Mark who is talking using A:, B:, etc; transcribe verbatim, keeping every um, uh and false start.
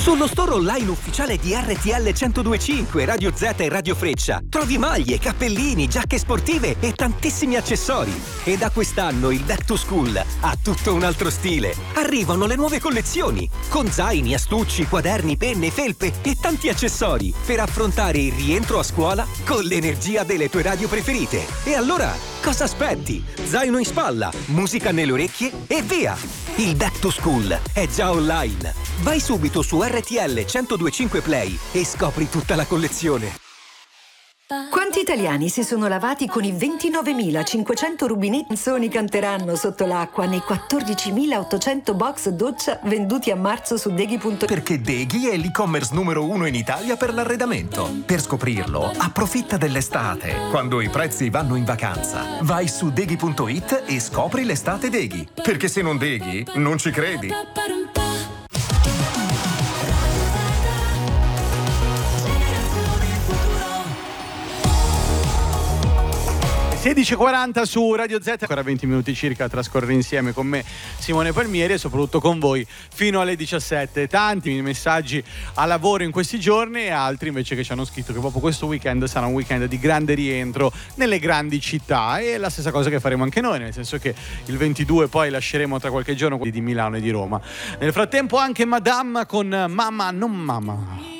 A: Sullo store online ufficiale di R T L centodue e cinque, Radio Z e Radio Freccia trovi maglie, cappellini, giacche sportive e tantissimi accessori. E da quest'anno il Back to School ha tutto un altro stile. Arrivano le nuove collezioni con zaini, astucci, quaderni, penne, felpe e tanti accessori per affrontare il rientro a scuola con l'energia delle tue radio preferite. E allora, cosa aspetti? Zaino in spalla, musica nelle orecchie e via! Il Back to School è già online. Vai subito su R T L centodue e cinque Play e scopri tutta la collezione.
B: Quanti italiani si sono lavati con i ventinovemilacinquecento rubinetti Sony canteranno sotto l'acqua nei quattordicimilaottocento box doccia venduti a marzo su Deghi punto it?
C: Perché Deghi è l'e-commerce numero uno in Italia per l'arredamento. Per scoprirlo, approfitta dell'estate, quando i prezzi vanno in vacanza. Vai su Deghi punto it e scopri l'estate Deghi. Perché se non Deghi, non ci credi.
D: sedici e quaranta su Radio Z, ancora venti minuti circa a trascorrere insieme con me, Simone Palmieri, e soprattutto con voi fino alle diciassette. Tanti messaggi a lavoro in questi giorni e altri invece che ci hanno scritto che proprio questo weekend sarà un weekend di grande rientro nelle grandi città, e la stessa cosa che faremo anche noi, nel senso che il ventidue poi lasceremo tra qualche giorno quelli di Milano e di Roma. Nel frattempo anche Madame con Mamma non Mamma.